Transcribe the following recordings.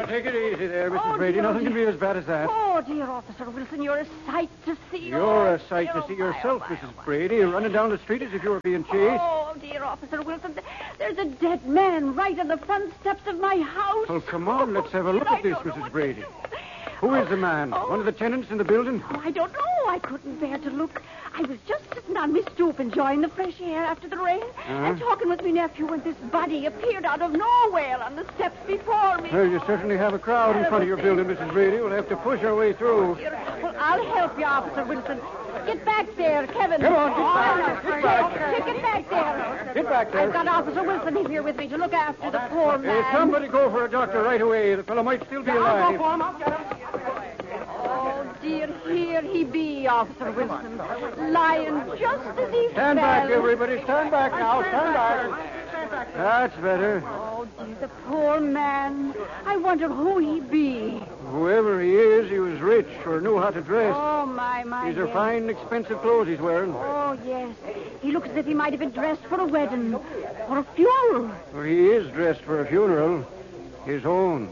take it easy there, Mrs. Brady. Nothing can be as bad as that. Oh, dear Officer Wilson, you're a sight to see. You're a sight to see yourself, Mrs. Brady. You're running down the street as if you were being chased. Oh, dear Officer Wilson, there's a dead man right on the front steps of my house. Well, come on, let's have a look at this, Mrs. Brady. Who is the man? One of the tenants in the building? Oh, I don't know. I couldn't bear to look. I was just sitting on my stoop enjoying the fresh air after the rain and talking with my nephew when this body appeared out of nowhere on the steps before me. Well, you certainly have a crowd in front of your building, Mrs. Brady. We'll have to push our way through. Well, I'll help you, Officer Wilson. Get back there, Kevin. Come on, get back. Get back there. Get back there. I've got Officer Wilson here with me to look after the poor man. Somebody go for a doctor right away. The fellow might still be alive. I'll go for him. I'll get him. Oh, dear, here he be, Officer Wilson, lying just as he Stand fell. back, everybody. Stand back now. Stand back. That's better. Oh, dear, the poor man. I wonder who he be. Whoever he is, he was rich or knew how to dress. Oh, my. These are yes. fine, expensive clothes he's wearing. Oh, yes. He looks as if he might have been dressed for a wedding or a funeral. Well, he is dressed for a funeral. His own.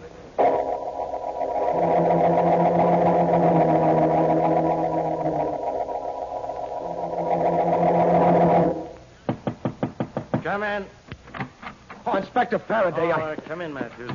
Come in. Oh, Inspector Faraday, Come in, Matthews.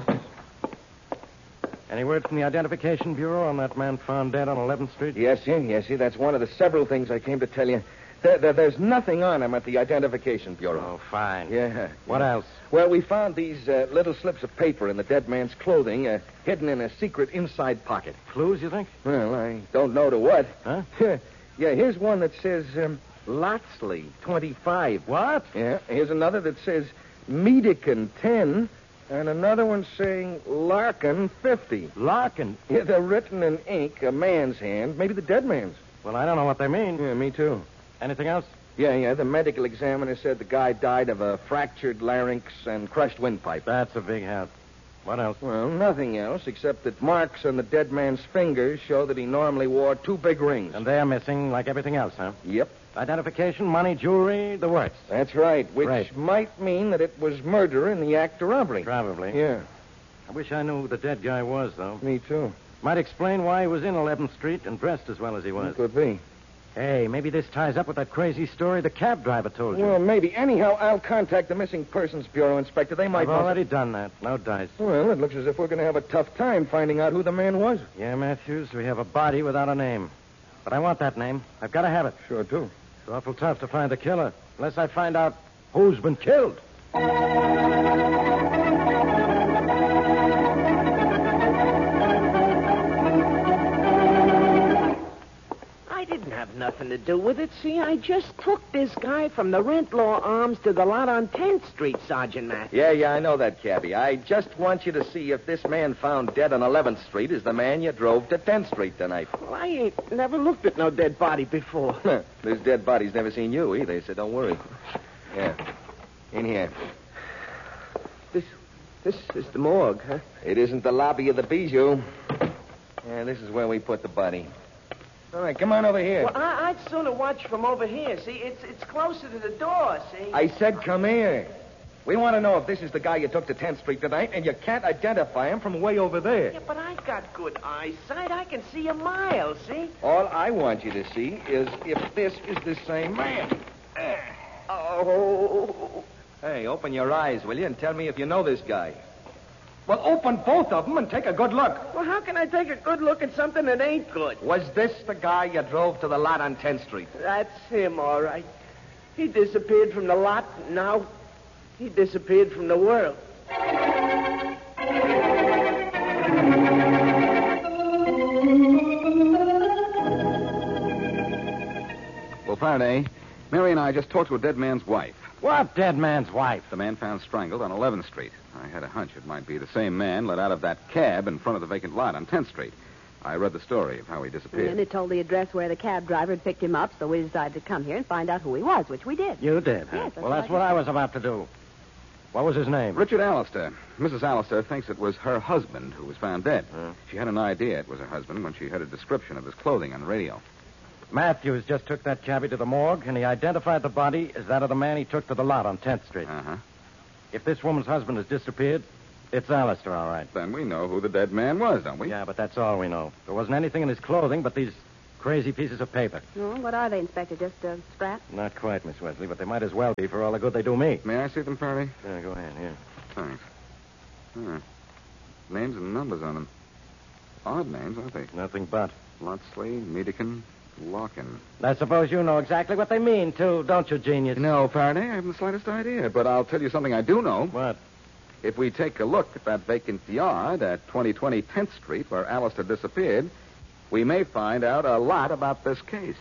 Any word from the Identification Bureau on that man found dead on 11th Street? Yes, sir. That's one of the several things I came to tell you. There's nothing on him at the Identification Bureau. Oh, fine. Yeah. What else? Well, we found these little slips of paper in the dead man's clothing, hidden in a secret inside pocket. Clues, you think? Well, I don't know to what. Huh? Yeah, here's one that says Lotsley, 25. What? Yeah, here's another that says Medekin, 10, and another one saying Larkin, 50. Larkin? Yeah, they're written in ink, a man's hand, maybe the dead man's. Well, I don't know what they mean. Yeah, me too. Anything else? Yeah, the medical examiner said the guy died of a fractured larynx and crushed windpipe. That's a big help. What else? Well, nothing else, except that marks on the dead man's fingers show that he normally wore 2 big rings. And they're missing like everything else, huh? Yep. Identification, money, jewelry, the works. That's right, which Right. might mean that it was murder in the act of robbery. Probably. Yeah, I wish I knew who the dead guy was, though. me too. Might explain why he was in 11th Street and dressed as well as he was. Could be. Hey, maybe this ties up with that crazy story the cab driver told you. Well, maybe. Anyhow, I'll contact the Missing Persons Bureau, Inspector. They might... I've already done that. No dice. Well, it looks as if we're going to have a tough time finding out who the man was. Yeah, Matthews, we have a body without a name. But I want that name. I've got to have it. Sure do. It's awful tough to find the killer, unless I find out who's been killed. I didn't have nothing to do with it. See, I just took this guy from the Rentlaw Arms to the lot on 10th Street, Sergeant Matthews. Yeah, I know that, Cabby. I just want you to see if this man found dead on 11th Street is the man you drove to 10th Street tonight. Well, I ain't never looked at no dead body before. This dead body's never seen you either, so don't worry. Yeah. In here. This is the morgue, huh? It isn't the lobby of the Bijou. Yeah, this is where we put the body. All right, come on over here. Well, I'd sooner watch from over here. See, it's closer to the door, see? I said come here. We want to know if this is the guy you took to 10th Street tonight, and you can't identify him from way over there. Yeah, but I got good eyesight. I can see a mile, see? All I want you to see is if this is the same man. Oh. Hey, open your eyes, will you, and tell me if you know this guy. Well, open both of them and take a good look. Well, how can I take a good look at something that ain't good? Was this the guy you drove to the lot on 10th Street? That's him, all right. He disappeared from the lot. Now, he disappeared from the world. Well, Faraday, Mary and I just talked to a dead man's wife. What dead man's wife? The man found strangled on 11th Street. I had a hunch it might be the same man let out of that cab in front of the vacant lot on 10th Street. I read the story of how he disappeared. And it told the address where the cab driver had picked him up, so we decided to come here and find out who he was, which we did. You did, huh? Yes, Well, that's what I was about to do. What was his name? Richard Allister. Mrs. Allister thinks it was her husband who was found dead. She had an idea it was her husband when she heard a description of his clothing on the radio. Matthews just took that cabbie to the morgue, and he identified the body as that of the man he took to the lot on 10th Street. Uh-huh. If this woman's husband has disappeared, It's Alistair, all right. Then we know who the dead man was, don't we? Yeah, but that's all we know. There wasn't anything in his clothing but these crazy pieces of paper. Oh, what are they, Inspector? Just scraps? Not quite, Miss Wesley, but they might as well be for all the good they do me. May I see them, Faraday? Yeah, go ahead, here. Thanks. Names and numbers on them. Odd names, aren't they? Nothing but. Lotsley, Medekin, Larkin. I suppose you know exactly what they mean, too, don't you, genius? No, Faraday, I haven't the slightest idea. But I'll tell you something I do know. What? If we take a look at that vacant yard at 2020 10th Street where Alistair disappeared, we may find out a lot about this case.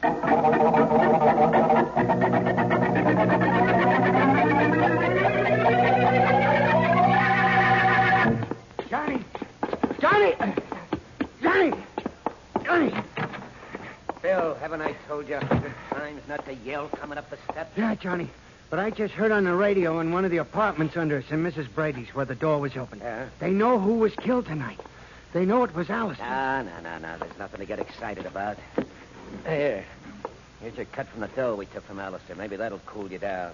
Johnny! Johnny! Johnny! Johnny! Bill, haven't I told you 100 times not to yell coming up the steps? Yeah, Johnny. But I just heard on the radio in one of the apartments under us in Mrs. Brady's where the door was open. Yeah? They know who was killed tonight. They know it was Alistair. No. There's nothing to get excited about. Here. Here's your cut from the dough we took from Alistair. Maybe that'll cool you down.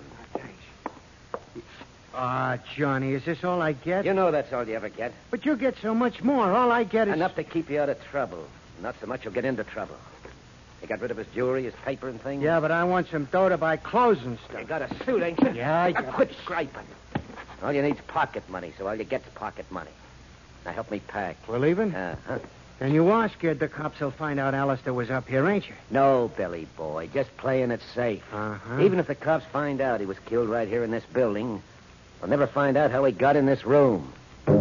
Ah, Johnny, is this all I get? You know that's all you ever get. But you get so much more. All I get is... Enough to keep you out of trouble. Not so much you'll get into trouble. You got rid of his jewelry, his paper and things? Yeah, but I want some dough to buy clothes and stuff. You got a suit, ain't you? Yeah, Quit scraping. All you need's pocket money, so all you get's pocket money. Now help me pack. We're leaving? Uh-huh. And you are scared the cops will find out Alistair was up here, ain't you? No, Billy boy. Just playing it safe. Uh-huh. Even if the cops find out he was killed right here in this building, they'll never find out how he got in this room.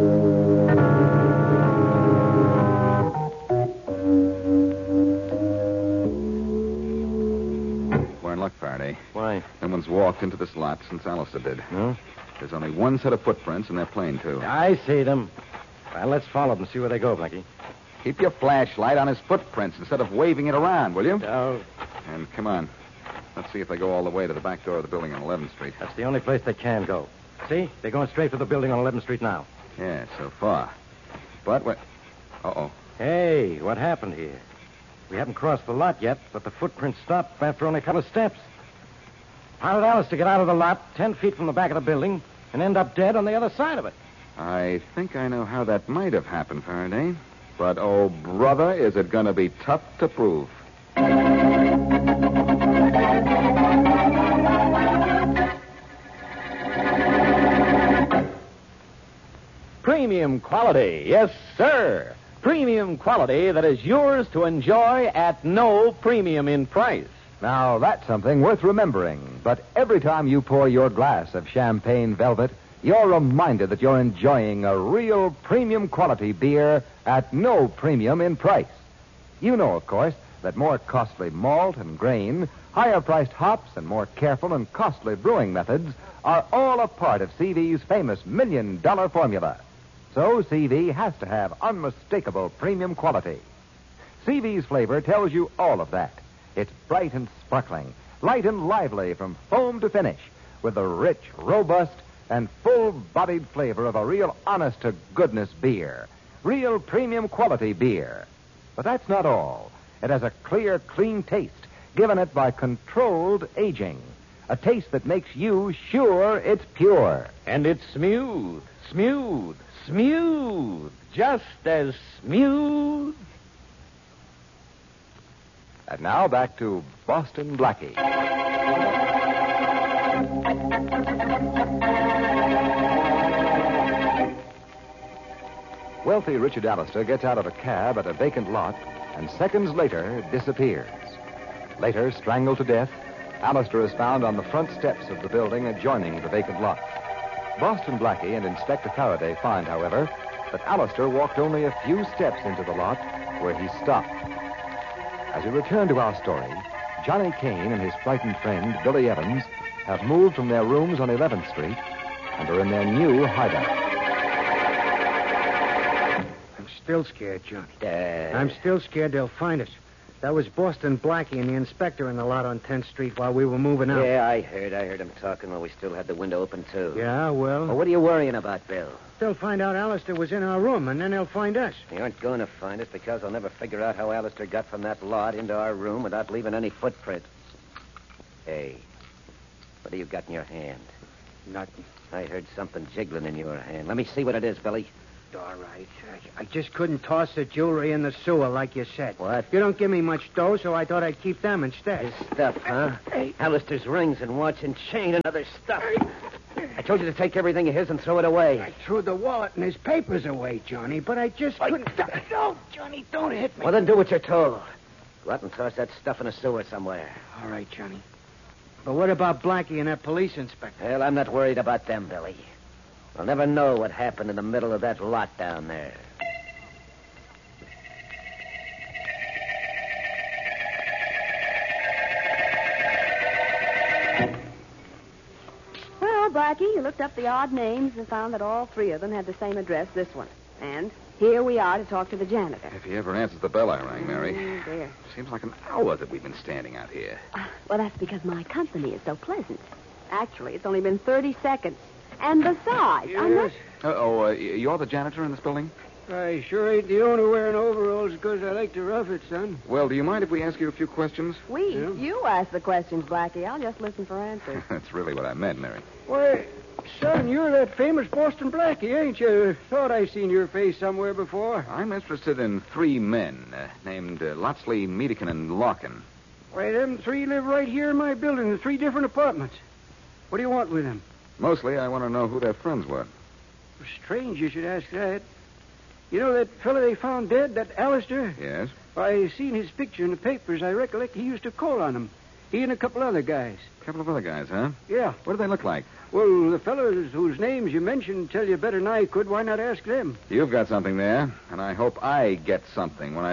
We're in luck, Faraday. Why? No one's walked into this lot since Alistair did. No? There's only one set of footprints, and they're plain, too. I see them. Well, let's follow them and see where they go, Blackie. Keep your flashlight on his footprints instead of waving it around, will you? Oh, And come on. Let's see if they go all the way to the back door of the building on 11th Street. that's the only place they can go. See? They're going straight for the building on 11th Street now. Yeah, so far. But what? Uh-oh. Hey, what happened here? We haven't crossed the lot yet, but the footprints stopped after only a couple of steps. How did Alistair get out of the lot 10 feet from the back of the building and end up dead on the other side of it? I think I know how that might have happened, Faraday. But, oh, brother, is it going to be tough to prove. Premium quality, yes, sir. Premium quality that is yours to enjoy at no premium in price. Now, that's something worth remembering. But every time you pour your glass of champagne velvet, you're reminded that you're enjoying a real premium quality beer at no premium in price. You know, of course, that more costly malt and grain, higher-priced hops, and more careful and costly brewing methods are all a part of CV's famous $1 million formula. So CV has to have unmistakable premium quality. CV's flavor tells you all of that. It's bright and sparkling, light and lively from foam to finish, with the rich, robust, and full-bodied flavor of a real honest-to-goodness beer. Real premium quality beer. But that's not all. It has a clear, clean taste, given it by controlled aging. A taste that makes you sure it's pure. And it's smooth, smooth, smooth. Just as smooth. And now back to Boston Blackie. Wealthy Richard Alistair gets out of a cab at a vacant lot and seconds later disappears. Later, strangled to death, Alistair is found on the front steps of the building adjoining the vacant lot. Boston Blackie and Inspector Faraday find, however, that Alistair walked only a few steps into the lot where he stopped. As we return to our story, Johnny Kane and his frightened friend, Billy Evans, have moved from their rooms on 11th Street and are in their new hideout. I'm still scared, Johnny. I'm still scared they'll find us. That was Boston Blackie and the inspector in the lot on 10th Street while we were moving out. Yeah, I heard him talking while we still had the window open, too. Yeah, well, Well, what are you worrying about, Bill? they'll find out Alistair was in our room, and then they'll find us. They aren't going to find us because they'll never figure out how Alistair got from that lot into our room without leaving any footprint. Hey, what do you got in your hand? Nothing. I heard something jiggling in your hand. Let me see what it is, Billy. All right. I just couldn't toss the jewelry in the sewer like you said. What? You don't give me much dough, so I thought I'd keep them instead. This stuff, huh? Hey. Alistair's rings and watch and chain and other stuff. I told you to take everything of his and throw it away. I threw the wallet and his papers away, Johnny, but I just couldn't... No, Johnny, don't hit me. Well, then do what you're told. Go out and toss that stuff in a sewer somewhere. All right, Johnny. But what about Blackie and that police inspector? Well, I'm not worried about them, Billy. I'll never know what happened in the middle of that lot down there. Well, Blackie, you looked up the odd names and found that all three of them had the same address, this one. And here we are to talk to the janitor. If he ever answers the bell I rang, Mary. Oh, dear. Seems like an hour that we've been standing out here. Well, that's because my company is so pleasant. Actually, it's only been 30 seconds. And besides, I'm not... You're the janitor in this building? I sure ain't the owner wearing overalls because I like to rough it, son. Well, do you mind if we ask you a few questions? You ask the questions, Blackie. I'll just listen for answers. That's really what I meant, Mary. Why, son, you're that famous Boston Blackie, ain't you? Thought I seen your face somewhere before. I'm interested in three men named Lotsley, Medekin, and Larkin. Why, them three live right here in my building in 3 different apartments. What do you want with them? Mostly, I want to know who their friends were. Strange you should ask that. You know that fella they found dead, that Alistair? Yes? I seen his picture in the papers. I recollect he used to call on him. He and a couple other guys. A couple of other guys, huh? Yeah. What do they look like? Well, the fellows whose names you mentioned tell you better than I could. Why not ask them? You've got something there, and I hope I get something when I